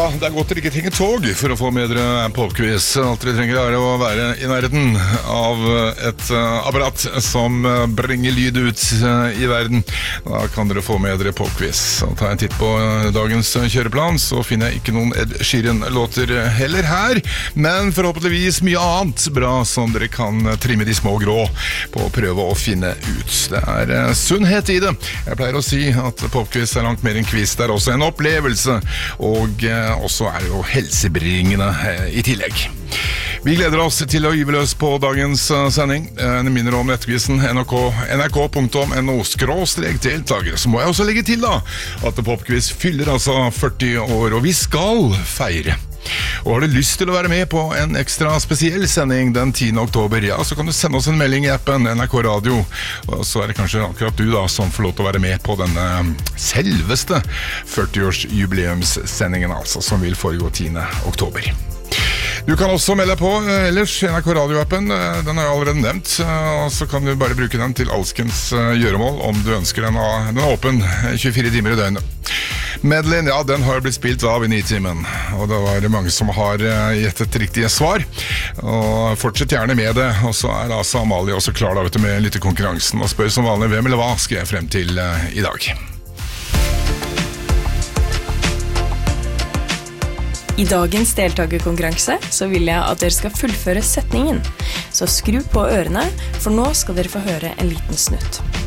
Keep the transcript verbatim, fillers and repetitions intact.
Ja, det er godt dere ikke trenger tog for å få med dere popquiz. Alt dere trenger er å være i nærheten av et apparat som bringer lyd ut i verden. Da kan dere få med dere popquiz. Og ta en titt på dagens kjøreplan, så finner jeg ikke noen Ed Sheeran-låter heller her, men forhåpentligvis mye annet bra som dere kan trimme de små grå på å prøve å finne ut. Det er sunnhet i det. Jeg pleier å si at popquiz er langt mer enn quiz. Det er også en opplevelse, og også er det jo helsebringende i tillegg. Vi gleder oss til å gyve løs på dagens sending. Jeg minner om nettquizen nrk punktum no skråstrek deltager. Så må jeg også legge til da at popquiz fyller altså førti år, og vi skal feire. Og har du lyst til å være med på en ekstra spesiell sending den tiende oktober, ja, så kan du sende oss en melding i appen N R K Radio, og så er det kanskje akkurat du da som får lov til å være med på denne selveste førti-års jubileumssendingen, altså, som vil foregå tiende oktober. Du kan også melde på ellers N R K Radio-appen, den har jeg allerede nevnt, og så kan du bare bruke den til alskens gjøremål om du ønsker den. Den er åpen tjuefire timer i døgnet. Medleyen, ja, den har blitt spilt av i Nitimen, og det var mange som har gjettet riktige svar, og fortsett gjerne med det. Og så er altså Amalie også klar da, vet du, med litt konkurransen, og spør som vanlig hvem eller hva skal jeg frem til uh, i dag. I dagens deltagerkonkurranse så vil jeg at dere skal fullføre setningen, så skru på ørene, for nå skal dere få høre en liten snutt.